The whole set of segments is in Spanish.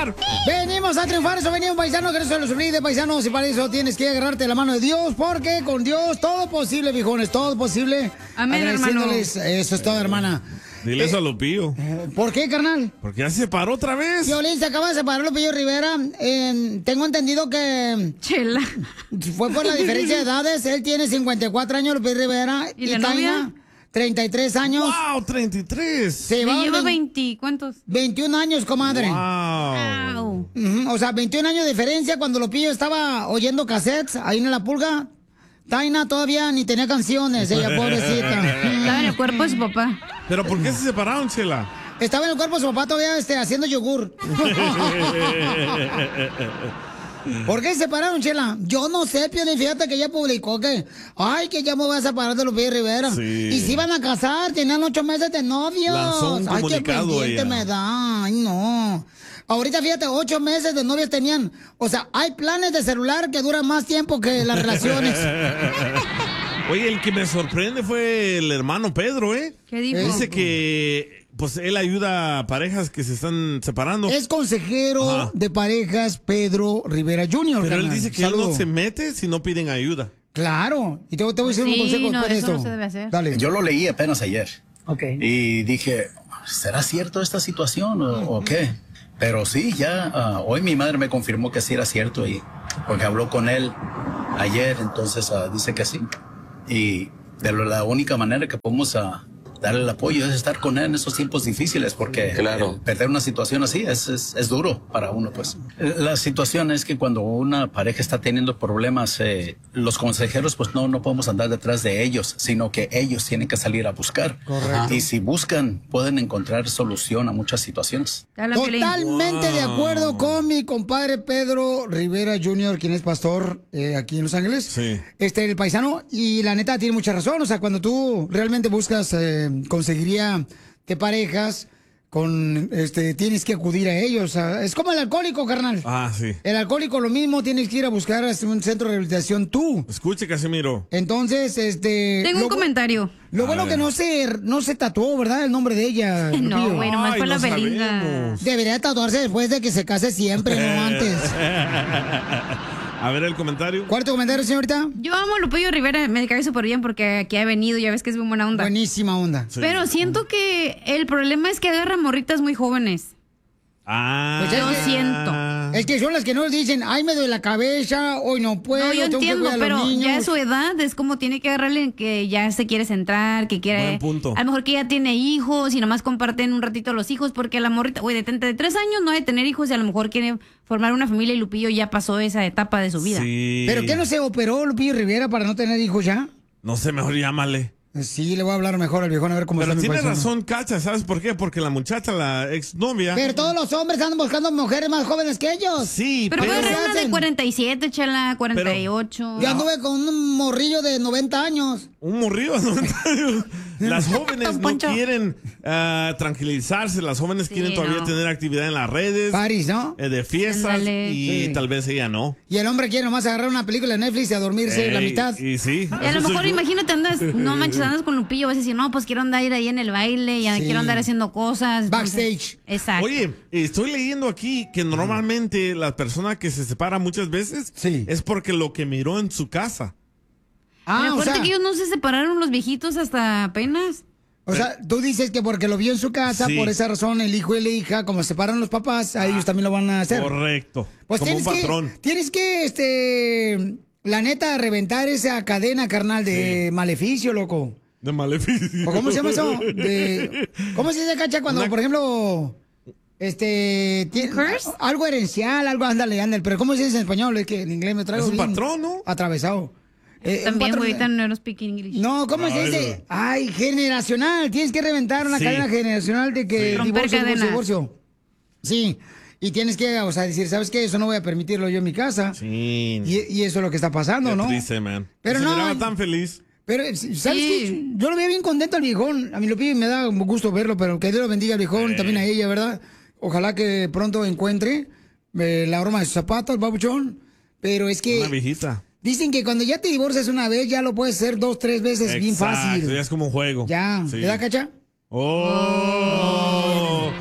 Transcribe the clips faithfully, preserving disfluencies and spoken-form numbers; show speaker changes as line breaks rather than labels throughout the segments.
triunfar.
Venimos a triunfar, eso venía un paisano que no se lo olvide, paisano, si para eso tienes que agarrarte la mano de Dios, porque con Dios todo es posible, viejones, todo es posible.
Amén,
Agradeciéndoles, eso es todo, hermana.
Dile
Eh,
eso a Lupillo.
¿Por qué, carnal?
Porque ya se separó otra vez.
Violín, se acaba de separar Lupillo Rivera. Eh, tengo entendido que...
Chela.
Fue por la diferencia de edades. Él tiene cincuenta y cuatro años, Lupillo Rivera.
¿Y la
Taina,
novia?
treinta y tres años.
¡Wow! treinta y tres.
Se
Me
va
lleva
vein-
veinte, ¿cuántos?
veintiún años, comadre.
¡Wow!
Au.
Ujú, o sea, veintiún años de diferencia cuando Lupillo estaba oyendo cassettes ahí en La Pulga. Taina todavía ni tenía canciones, ella pobrecita.
Estaba en el cuerpo de su papá.
¿Pero por qué se separaron, Chela?
Estaba en el cuerpo de su papá todavía este, haciendo yogur. ¿Por qué se separaron, Chela? Yo no sé, Piolín, fíjate que ella publicó que, ay, que ya me voy a separar de Lupillo Rivera.
Sí.
Y se iban a casar, tenían ocho meses de novios.
Lanzó un
ay, qué
comunicado
pendiente
ella.
me da, ay, no. Ahorita, fíjate, ocho meses de novios tenían. O sea, hay planes de celular que duran más tiempo que las relaciones.
Oye, el que me sorprende fue el hermano Pedro, ¿eh?
¿Qué dijo?
Dice que pues él ayuda a parejas que se están separando.
Es consejero
Ajá.
de parejas Pedro Rivera junior
Pero él
carnal.
dice que
Saludo.
él no se mete si no piden ayuda.
Claro. Y te, te voy a decir un
Sí,
consejo
no,
después de
eso
esto.
no se debe hacer.
Dale.
Yo lo leí apenas ayer
Ok.
y dije, ¿será cierto esta situación o, o qué? Pero sí, ya ah, hoy mi madre me confirmó que sí era cierto y porque habló con él ayer, entonces ah, dice que sí. Y de lo- la única manera que podemos ah, darle el apoyo es estar con él en esos tiempos difíciles, porque
Claro.
eh, perder una situación así es, es, es duro para uno, pues. Eh, La situación es que cuando una pareja está teniendo problemas, eh, los consejeros, pues no, no podemos andar detrás de ellos, sino que ellos tienen que salir a buscar.
Correcto.
Y si buscan, pueden encontrar solución a muchas situaciones.
Te hablan, Piolín.
Totalmente de acuerdo con mi compadre Pedro Rivera junior, quien es pastor eh, aquí en Los Ángeles.
Sí.
Este, el paisano, y la neta tiene mucha razón. O sea, cuando tú realmente buscas eh, conseguiría de parejas, con este, tienes que acudir a ellos. O sea, es como el alcohólico, carnal.
Ah, sí.
El alcohólico lo mismo, tienes que ir a buscar a un centro de rehabilitación tú.
Escuche, Casimiro.
Entonces, este...
Tengo un
lo bu-
comentario.
Lo
A
bueno
ver.
que no se, no se tatuó, ¿verdad? El nombre de ella.
No,
Lupillo.
güey, nomás
Ay,
fue
no
la Belinda.
sabemos.
Debería tatuarse después de que se case siempre, no antes.
A ver el comentario.
¿Cuál es tu comentario, señorita?
Yo amo a Lupillo Rivera, me cae súper bien porque aquí ha venido, ya ves que es muy buena onda.
Buenísima onda.
Sí.
Pero siento que el problema es que agarra morritas muy jóvenes.
Ah.
Pues es
Yo
que-
siento.
Es que son las que nos dicen, ay, me duele la cabeza, hoy no puedo,
No, yo
tengo que
entiendo,
cuidar a los
pero ya a
niños.
su edad es como tiene que agarrarle en que ya se quiere centrar, que quiere...
Buen punto.
A lo mejor que ya tiene hijos y nomás comparten un ratito a los hijos, porque la morrita, güey, de treinta y tres años no hay de tener hijos y a lo mejor quiere formar una familia y Lupillo ya pasó esa etapa de su vida.
Sí.
¿Pero qué no se operó Lupillo Rivera para no tener hijos ya?
No sé, mejor llámale.
Sí, le voy a hablar mejor al viejón a ver cómo
Pero
está mi
tiene
paisano.
razón, Cacha, ¿sabes por qué? Porque la muchacha, la exnovia...
Pero todos los hombres andan buscando mujeres más jóvenes que ellos.
Sí,
Pero
pero...
puede ser
¿qué
una de
hacen?
cuarenta y siete, chela, cuarenta y ocho.
Yo anduve con un morrillo de noventa años.
Un morrillo, ¿no? Las jóvenes
Don
no
Poncho.
quieren ah, tranquilizarse, las jóvenes
Sí,
quieren todavía
no.
tener actividad en las redes,
Paris, ¿no?
eh, de fiestas,
Ándale.
y
Sí.
tal vez ella no.
Y el hombre quiere nomás agarrar una película de Netflix y a dormirse la
Ey,
mitad.
Y sí.
Y a
eso
lo
soy
mejor
yo.
imagínate andas, no manches, andas con Lupillo, vas a decir, no, pues quiero andar ahí en el baile, ya
Sí.
quiero andar haciendo cosas.
Backstage.
Exacto.
Oye, estoy leyendo aquí que normalmente la persona que se separa muchas veces
Sí.
es porque lo que miró en su casa.
Ah,
Pero
o
acuérdate
sea,
que ellos no se separaron los viejitos hasta apenas.
o sea, tú dices que porque lo vio en su casa,
Sí.
por esa razón el hijo y la hija, como se separan los papás, a ellos también lo van a hacer.
Correcto.
Pues
Como un
tienes
patrón.
que, tienes que, este, la neta, reventar esa cadena, carnal, de maleficio, loco.
De maleficio.
¿O cómo se llama eso? De, ¿Cómo se dice, Cacha, cuando,
Una-
por ejemplo, este, tiene,
curse?
algo herencial, algo, ándale, ándale, pero ¿cómo se dice en español? Es que en inglés me traigo
Es un
bien
patrón, ¿no?
atravesado. Eh, un
También,
patrón-
güey, ahorita no eres speak English.
No, ¿cómo se
Ay,
dice? Ay, generacional. Tienes que reventar una
Sí.
cadena generacional de que
Sí.
Romper
divorcio, divorcio,
cadenas.
divorcio. Sí. Y tienes que, o sea, decir, ¿sabes qué? Eso no voy a permitirlo yo en mi casa.
Sí.
Y, y eso es lo que está pasando,
Qué
¿no?
triste, man.
Pero
se
no,
miraba tan feliz.
Pero, ¿sabes
Sí.
qué? Yo lo veía bien contento al viejón. A mí lo pide y me da gusto verlo, pero que Dios lo bendiga al viejón,
Eh.
también a ella, ¿verdad? Ojalá que pronto encuentre eh, la aroma de sus zapatos, babuchón. Pero es que
Una viejita.
dicen que cuando ya te divorcias una vez, ya lo puedes hacer dos, tres veces bien
Exacto,
fácil.
ya es como un juego.
Ya,
Sí.
¿verdad, Cacha?
Oh. Hoy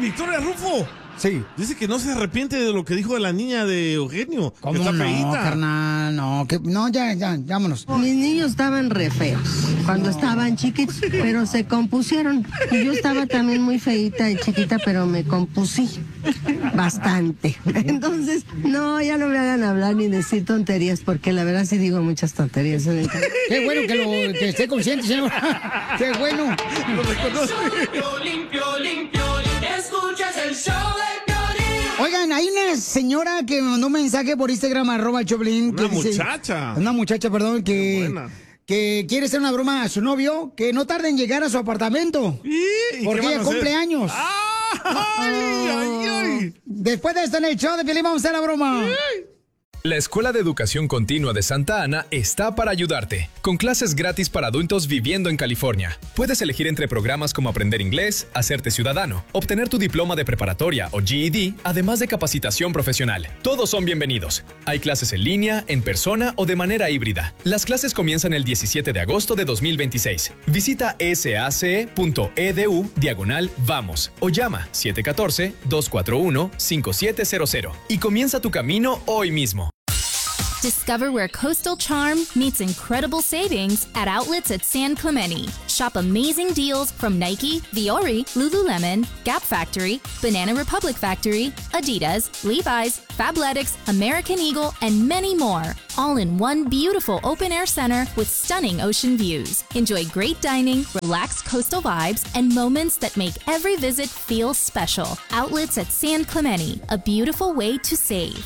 Victoria Rufo.
Sí.
Dice que no se arrepiente de lo que dijo de la niña de Eugenio.
¿Cómo
que está
no,
feíta.
carnal? No, que, no, ya, ya, vámonos.
Mis niños estaban re feos cuando estaban chiquitos, pero se compusieron. Y yo estaba también muy feíta y chiquita, pero me compusí bastante. Entonces, no, ya no me hagan hablar ni decir tonterías, porque la verdad sí digo muchas tonterías.
Qué bueno que, lo, que esté consciente, señora. Qué bueno.
Lo reconoce.
Limpio, limpio, escuchas el show de Piolín.
Oigan, hay una señora que me mandó un mensaje por Instagram, arroba Choplin.
Una
que dice-
muchacha.
Una muchacha, perdón, que,
Buena.
que quiere hacer una broma a su novio, que no tarde en llegar a su apartamento.
¿Y? ¿Y
Porque
qué van
ella
a
cumple
hacer?
años.
¡Ay, ay, ay!
Después de esto en el show de Piolín vamos a hacer la broma.
La Escuela de Educación Continua de Santa Ana está para ayudarte, con clases gratis para adultos viviendo en California. Puedes elegir entre programas como aprender inglés, hacerte ciudadano, obtener tu diploma de preparatoria o G E D, además de capacitación profesional. Todos son bienvenidos. Hay clases en línea, en persona o de manera híbrida. Las clases comienzan el diecisiete de agosto de dos mil veintiséis. Visita sace.edu diagonal vamos o llama siete uno cuatro, dos cuatro uno, cinco siete cero cero y comienza tu camino hoy mismo.
Discover where coastal charm meets incredible savings at outlets at San Clemente. Shop amazing deals from Nike, Viore, Lululemon, Gap Factory, Banana Republic Factory, Adidas, Levi's, Fabletics, American Eagle, and many more. All in one beautiful open-air center with stunning ocean views. Enjoy great dining, relaxed coastal vibes, and moments that make every visit feel special. Outlets at San Clemente, a beautiful way to save.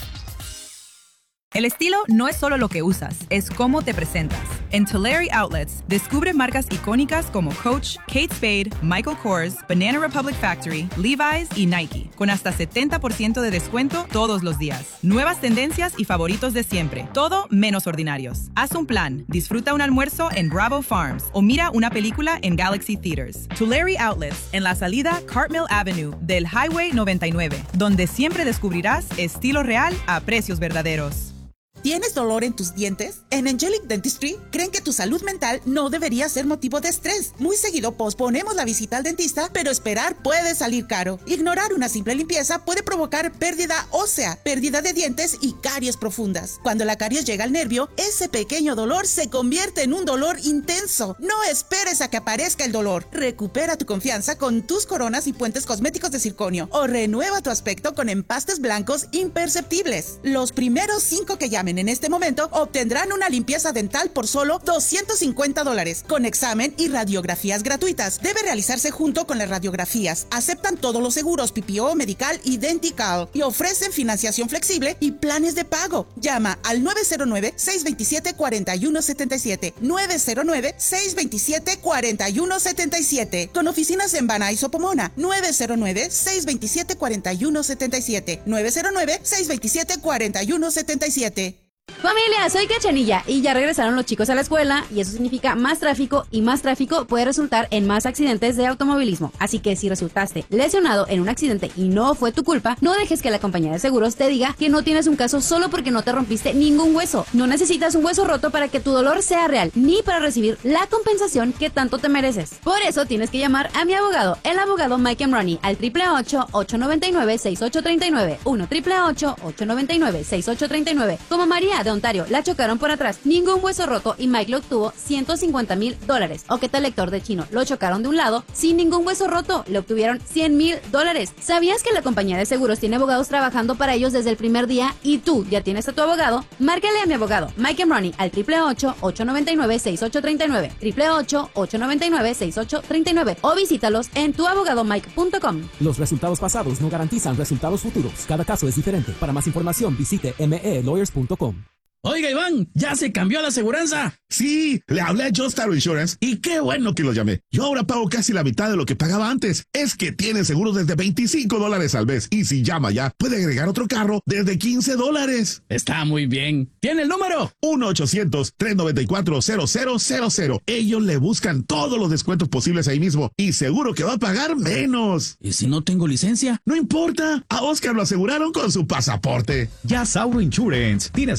El estilo no es solo lo que usas, es cómo te presentas. En Tulare Outlets, descubre marcas icónicas como Coach, Kate Spade, Michael Kors, Banana Republic Factory, Levi's y Nike, con hasta setenta por ciento de descuento todos los días. Nuevas tendencias y favoritos de siempre, todo menos ordinarios. Haz un plan, disfruta un almuerzo en Bravo Farms o mira una película en Galaxy Theaters. Tulare Outlets, en la salida Cartmill Avenue del Highway noventa y nueve, donde siempre descubrirás estilo real a precios verdaderos.
¿Tienes dolor en tus dientes? En Angelic Dentistry creen que tu salud mental no debería ser motivo de estrés. Muy seguido posponemos la visita al dentista, pero esperar puede salir caro. Ignorar una simple limpieza puede provocar pérdida ósea, pérdida de dientes y caries profundas. Cuando la caries llega al nervio, ese pequeño dolor se convierte en un dolor intenso. No esperes a que aparezca el dolor. Recupera tu confianza con tus coronas y puentes cosméticos de circonio o renueva tu aspecto con empastes blancos imperceptibles. Los primeros cinco que llamen en este momento obtendrán una limpieza dental por solo doscientos cincuenta dólares, con examen y radiografías gratuitas. Debe realizarse junto con las radiografías. Aceptan todos los seguros P P O, Medical y Dentical y ofrecen financiación flexible y planes de pago. Llama al nueve cero nueve, seis dos siete, cuatro uno siete siete, nueve cero nueve, seis dos siete, cuatro uno siete siete, con oficinas en Van Nuys o Pomona. nueve cero nueve, seis dos siete, cuatro uno siete siete, nueve cero nueve, seis dos siete, cuatro uno siete siete.
Familia, soy Cachanilla y ya regresaron los chicos a la escuela y eso significa más tráfico y más tráfico puede resultar en más accidentes de automovilismo. Así que si resultaste lesionado en un accidente y no fue tu culpa, no dejes que la compañía de seguros te diga que no tienes un caso solo porque no te rompiste ningún hueso. No necesitas un hueso roto para que tu dolor sea real ni para recibir la compensación que tanto te mereces. Por eso tienes que llamar a mi abogado, el abogado Mike Emroni, al triple ocho, ocho nueve nueve, seis ocho tres nueve, uno triple ocho, ocho nueve nueve, seis ocho tres nueve. Como María de Ontario, la chocaron por atrás, ningún hueso roto y Mike le obtuvo ciento cincuenta mil dólares. O que tal lector de chino, lo chocaron de un lado, sin ningún hueso roto, le obtuvieron cien mil dólares. ¿Sabías que la compañía de seguros tiene abogados trabajando para ellos desde el primer día y tú ya tienes a tu abogado? Márcale a mi abogado, Mike Emroni, al triple ocho, ocho nueve nueve, seis ocho tres nueve, triple ocho, ocho nueve nueve, seis ocho tres nueve o visítalos en tu abogado mike punto com.
Los resultados pasados no garantizan resultados futuros. Cada caso es diferente. Para más información visite m e lawyers punto com.
Oiga, Iván, ¿ya se cambió la aseguranza?
Sí, le hablé a Just Auto Insurance y qué bueno que lo llamé. Yo ahora pago casi la mitad de lo que pagaba antes. Es que tienen seguros desde veinticinco dólares al mes y si llama ya, puede agregar otro carro desde quince dólares.
Está muy bien. ¿Tiene el número?
uno ochocientos, tres noventa y cuatro, cero cero cero cero. Ellos le buscan todos los descuentos posibles ahí mismo y seguro que va a pagar menos.
¿Y si no tengo licencia?
No importa, a Oscar lo aseguraron con su pasaporte.
Just Auto Insurance tiene aseguranzas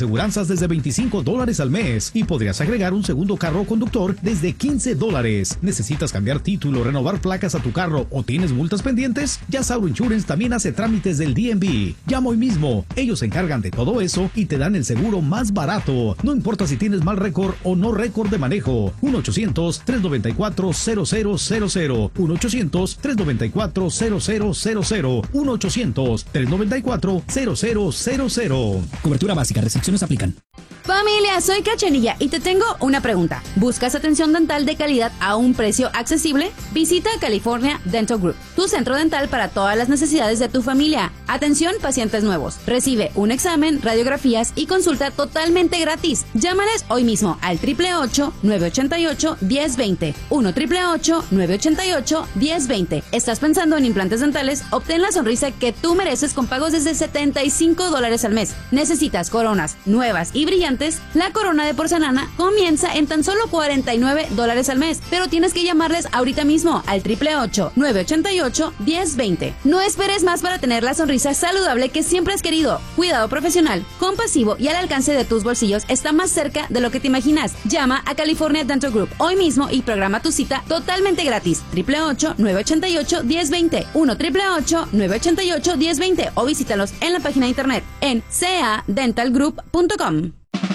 desde veinticinco dólares al mes y podrías agregar un segundo carro o conductor desde quince dólares. ¿Necesitas cambiar título, renovar placas a tu carro o tienes multas pendientes? Yasauro Insurance también hace trámites del D M V. Llama hoy mismo. Ellos se encargan de todo eso y te dan el seguro más barato. No importa si tienes mal récord o no récord de manejo. uno ochocientos, tres noventa y cuatro, cero cero cero cero. uno ochocientos, tres noventa y cuatro, cero cero cero cero. uno ochocientos, tres noventa y cuatro, cero cero cero cero.
Cobertura básica. Restricciones aplican.
Familia, soy Cachanilla y te tengo una pregunta. ¿Buscas atención dental de calidad a un precio accesible? Visita California Dental Group, tu centro dental para todas las necesidades de tu familia. Atención, pacientes nuevos. Recibe un examen, radiografías y consulta totalmente gratis. Llámales hoy mismo al ocho ocho ocho, nueve ocho ocho, uno cero dos cero. uno ocho ocho, nueve ocho ocho, uno cero dos cero. ¿Estás pensando en implantes dentales? Obtén la sonrisa que tú mereces con pagos desde setenta y cinco dólares al mes. ¿Necesitas coronas nuevas y brillantes? La corona de porcelana comienza en tan solo cuarenta y nueve dólares al mes, pero tienes que llamarles ahorita mismo al ocho ocho ocho, nueve ocho ocho, uno cero dos cero. No esperes más para tener la sonrisa saludable que siempre has querido. Cuidado profesional, compasivo y al alcance de tus bolsillos está más cerca de lo que te imaginas. Llama a California Dental Group hoy mismo y programa tu cita totalmente gratis. ocho ocho ocho, nueve ocho ocho, uno cero dos cero, uno ocho ocho, nueve ocho ocho, uno cero dos cero o visítalos en la página de internet en c a dental group punto com.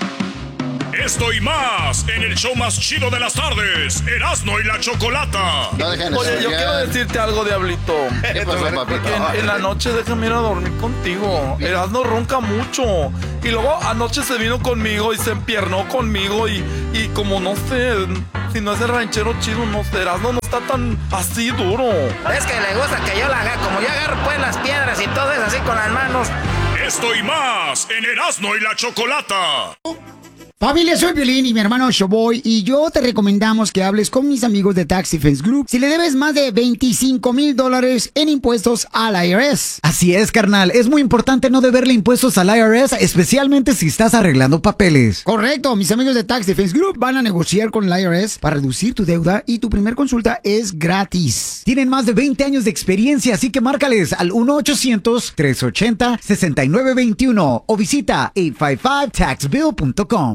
Esto y más en el show más chido de las tardes, Erasmo y la Chocolata.
No Oye, yo quiero decirte algo, Diablito.
¿Qué pasó, papito?
En, en la noche déjame ir a dormir contigo. Erasmo ronca mucho. Y luego anoche se vino conmigo y se empiernó conmigo y, y como no sé, si no es el ranchero chido, no sé, Erasmo no está tan así duro.
Es que le gusta que yo la haga, como yo agarro pues las piedras y todo es así con las manos.
Esto y más en Erasmo y la Chocolata.
Familia, soy Piolín y mi hermano Showboy y yo te recomendamos que hables con mis amigos de Tax Defense Group si le debes más de veinticinco mil dólares en impuestos al I R S.
Así es, carnal. Es muy importante no deberle impuestos al I R S, especialmente si estás arreglando papeles.
Correcto. Mis amigos de Tax Defense Group van a negociar con el I R S para reducir tu deuda y tu primer consulta es gratis.
Tienen más de veinte años de experiencia, así que márcales al uno ochocientos, tres ochenta, sesenta y nueve veintiuno o visita ocho cinco cinco, tax bill punto com.